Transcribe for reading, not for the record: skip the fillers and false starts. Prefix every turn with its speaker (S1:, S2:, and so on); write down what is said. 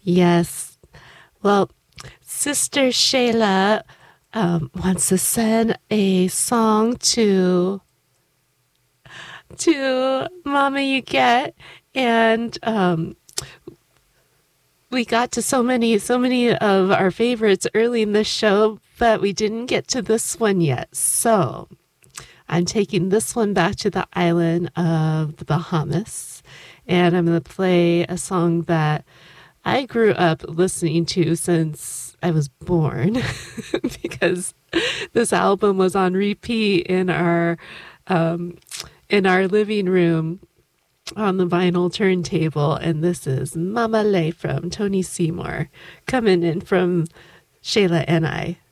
S1: Yes. Well, Sister Shayla wants to send a song to Mama You Get, and we got to so many of our favorites early in the show, but we didn't get to this one yet. So I'm taking this one back to the island of the Bahamas, and I'm going to play a song that I grew up listening to since I was born because this album was on repeat in our living room on the vinyl turntable. And this is Mama Lay from Tony Seymour coming in from Shayla and I.